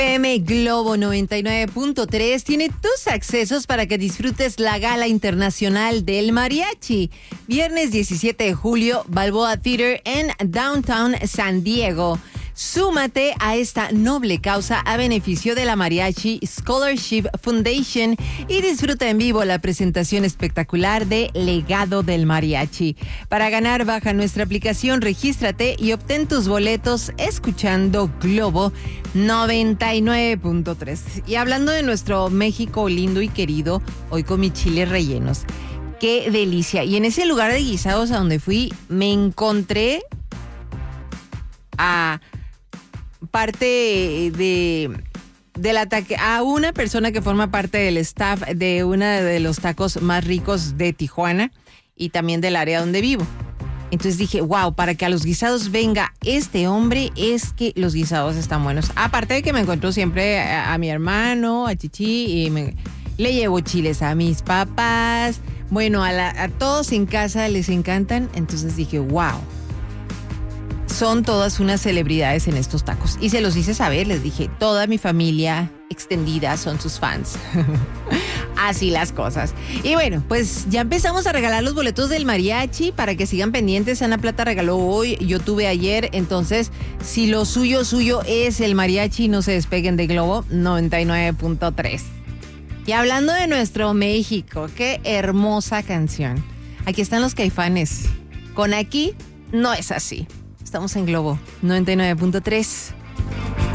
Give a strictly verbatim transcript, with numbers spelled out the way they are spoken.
M Globo noventa y nueve punto tres tiene tus accesos para que disfrutes la Gala Internacional del Mariachi. Viernes diecisiete de julio, Balboa Theater en Downtown San Diego. Súmate a esta noble causa a beneficio de la Mariachi Scholarship Foundation y disfruta en vivo la presentación espectacular de Legado del Mariachi. Para ganar, baja nuestra aplicación, regístrate y obtén tus boletos escuchando Globo noventa y nueve punto tres. Y hablando de nuestro México lindo y querido, hoy con mis chiles rellenos. ¡Qué delicia! Y en ese lugar de guisados a donde fui, me encontré a parte de del ataque a una persona que forma parte del staff de uno de los tacos más ricos de Tijuana y también del área donde vivo. Entonces dije, wow, para que a los guisados venga este hombre, es que los guisados están buenos. Aparte de que me encuentro siempre a, a mi hermano, a Chichi, y me, le llevo chiles a mis papás. Bueno, a, la, a todos en casa les encantan. Entonces dije, wow. Son todas unas celebridades en estos tacos. Y se los hice saber, les dije, toda mi familia extendida son sus fans. Así las cosas. Y bueno, pues ya empezamos a regalar los boletos del mariachi para que sigan pendientes. Ana Plata regaló hoy, yo tuve ayer. Entonces, si lo suyo, suyo es el mariachi, no se despeguen de Globo noventa y nueve punto tres. Y hablando de nuestro México, qué hermosa canción. Aquí están los Caifanes. Con Aquí no es así. Estamos en Globo noventa y nueve punto tres.